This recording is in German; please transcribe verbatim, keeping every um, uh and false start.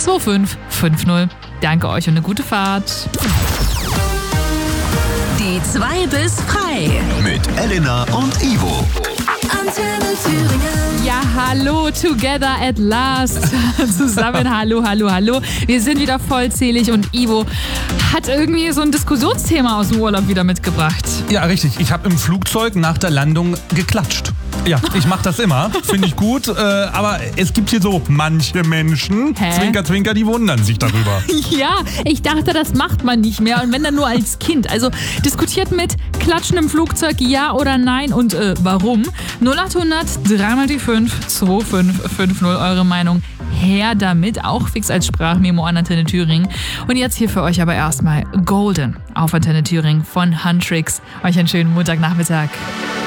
zwei fünf fünf null. Danke euch und eine gute Fahrt. Die zwei bis frei. Mit Elena und Ivo. Antenne Thüringen. Ja, hallo, together at last. Zusammen, hallo, hallo, hallo. Wir sind wieder vollzählig und Ivo hat irgendwie so ein Diskussionsthema aus dem Urlaub wieder mitgebracht. Ja, richtig. Ich habe im Flugzeug nach der Landung geklatscht. Ja, ich mache das immer. Finde ich gut. Äh, aber es gibt hier so manche Menschen, Hä? Zwinker, Zwinker, die wundern sich darüber. Ja, ich dachte, das macht man nicht mehr. Und wenn dann nur als Kind. Also diskutiert mit Klatschen im Flugzeug, ja oder nein und äh, warum? null acht hundert drei mal die fünf zwei fünf fünf null, eure Meinung. Her damit, auch fix als Sprachmemo an Antenne Thüringen. Und jetzt hier für euch aber erstmal Golden auf Antenne Thüringen von Huntrix. Euch einen schönen Montagnachmittag.